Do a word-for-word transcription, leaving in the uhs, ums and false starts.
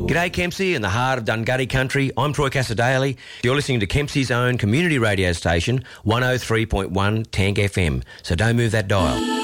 G'day Kempsey in the heart of Dungutty country. I'm Troy Casadale. You're listening to Kempsey's own community radio station, one oh three point one Tank F M. So don't move that dial.